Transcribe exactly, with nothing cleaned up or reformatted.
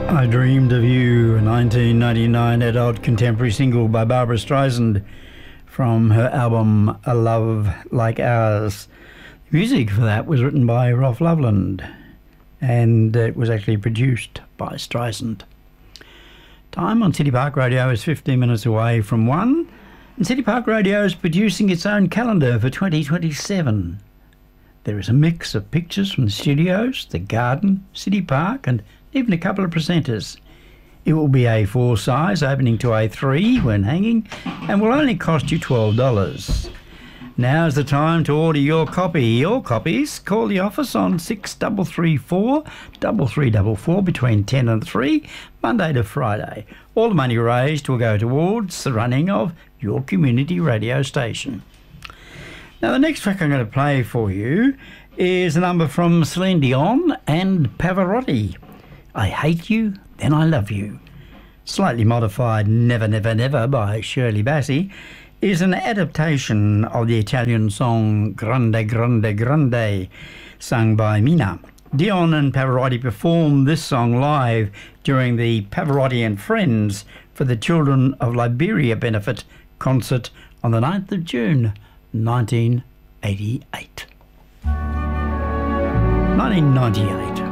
I Dreamed of You, a nineteen ninety-nine adult contemporary single by Barbra Streisand from her album A Love Like Ours. The music for that was written by Rolf Loveland, and it was actually produced by Streisand. Time on City Park Radio is fifteen minutes away from one, and City Park Radio is producing its own calendar for twenty twenty-seven. There is a mix of pictures from the studios, the garden, City Park, and even a couple of presenters. It will be A four size, opening to A three when hanging, and will only cost you twelve dollars. Now's the time to order your copy. Your copies, call the office on six three three four, three three four four between ten and three, Monday to Friday. All the money raised will go towards the running of your community radio station. Now, the next track I'm going to play for you is a number from Celine Dion and Pavarotti. I Hate You, Then I Love You. Slightly modified Never, Never, Never by Shirley Bassey is an adaptation of the Italian song Grande, Grande, Grande, sung by Mina. Dion and Pavarotti performed this song live during the Pavarotti and Friends for the Children of Liberia benefit concert on the ninth of June, nineteen eighty-eight. nineteen ninety-eight.